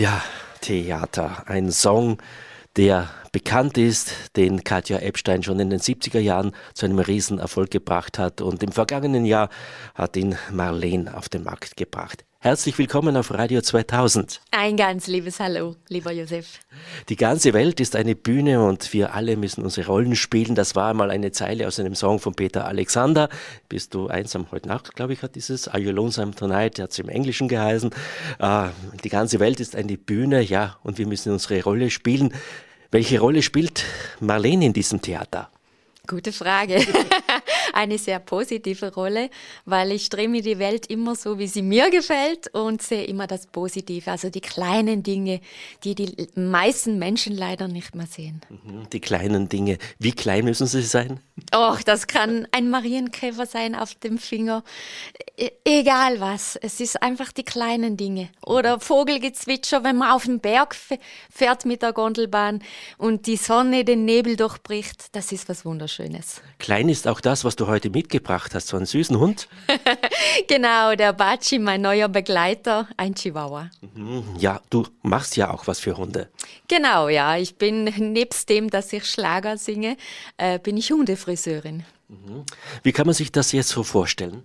Ja, Theater, ein Song, der bekannt ist, den Katja Ebstein schon in den 70er Jahren zu einem Riesenerfolg gebracht hat, und im vergangenen Jahr hat ihn Marleen auf den Markt gebracht. Herzlich willkommen auf Radio 2000. Ein ganz liebes Hallo, lieber Josef. Die ganze Welt ist eine Bühne und wir alle müssen unsere Rollen spielen. Das war einmal eine Zeile aus einem Song von Peter Alexander. Bist du einsam heute Nacht, glaube ich, hat dieses Are You Lonesome Tonight, der hat es im Englischen geheißen. Die ganze Welt ist eine Bühne, ja, und wir müssen unsere Rolle spielen. Welche Rolle spielt Marleen in diesem Theater? Gute Frage. Eine sehr positive Rolle, weil ich drehe mir die Welt immer so, wie sie mir gefällt, und sehe immer das Positive, also die kleinen Dinge, die die meisten Menschen leider nicht mehr sehen. Die kleinen Dinge. Wie klein müssen sie sein? Och, das kann ein Marienkäfer sein auf dem Finger. Egal was, es ist einfach die kleinen Dinge. Oder Vogelgezwitscher, wenn man auf den Berg fährt mit der Gondelbahn und die Sonne den Nebel durchbricht, das ist was Wunderschönes. Klein ist auch das, was du heute mitgebracht hast, so einen süßen Hund. Genau, der Batschi, mein neuer Begleiter, ein Chihuahua. Ja, du machst ja auch was für Hunde. Genau, ja, ich bin nebst dem, dass ich Schlager singe, bin ich Hundefriseurin. Wie kann man sich das jetzt so vorstellen?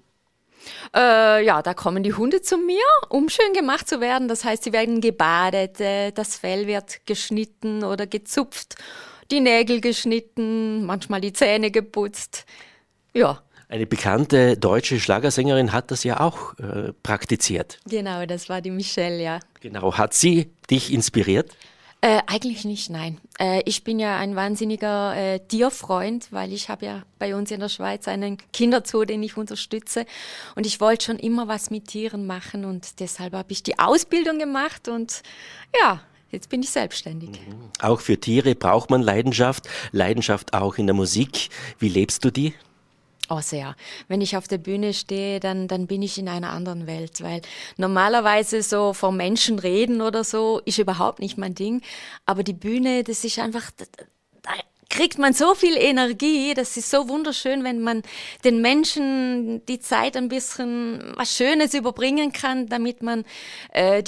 Ja, da kommen die Hunde zu mir, um schön gemacht zu werden. Das heißt, sie werden gebadet, das Fell wird geschnitten oder gezupft, die Nägel geschnitten, manchmal die Zähne geputzt. Ja. Eine bekannte deutsche Schlagersängerin hat das ja auch praktiziert. Genau, das war die Michelle, ja. Genau, hat sie dich inspiriert? Eigentlich nicht, nein. Ich bin ja ein wahnsinniger Tierfreund, weil ich habe ja bei uns in der Schweiz einen Kinderzoo, den ich unterstütze. Und ich wollte schon immer was mit Tieren machen, und deshalb habe ich die Ausbildung gemacht und ja, jetzt bin ich selbstständig. Auch für Tiere braucht man Leidenschaft, Leidenschaft auch in der Musik. Wie lebst du die? Oh, sehr. Wenn ich auf der Bühne stehe, dann bin ich in einer anderen Welt, weil normalerweise so vor Menschen reden oder so ist überhaupt nicht mein Ding. Aber die Bühne, das ist einfach, da kriegt man so viel Energie, das ist so wunderschön, wenn man den Menschen die Zeit ein bisschen was Schönes überbringen kann, damit man